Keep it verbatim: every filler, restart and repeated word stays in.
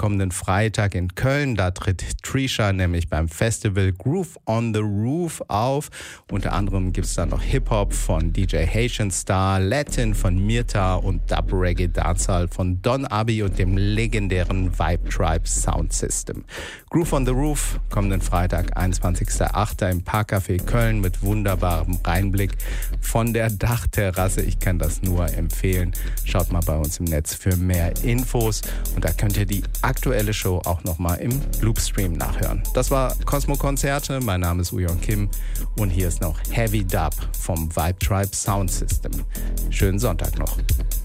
kommenden Freitag in Köln. Da tritt Trisha nämlich beim Festival Groove on the Roof auf. Unter anderem gibt es da noch Hip-Hop von D J Haitian Star, Latin von Mirta und Dub Reggae Dancehall von Don Abi und dem legendären Vibe Tribe Sound System. Groove on the Roof kommenden Freitag, einundzwanzigster achter im Parkcafé Köln mit wunderbarem Reinblick von der Dachterrasse. Ich kann das nur empfehlen. Schaut mal bei uns im Netz für mehr Infos und da könnt ihr die aktuelle Show auch nochmal im Loopstream nachhören. Das war Cosmo Konzerte. Mein Name ist Uyon Kim und hier ist noch Heavy Dub vom Vibe Tribe Sound System. Schönen Sonntag noch.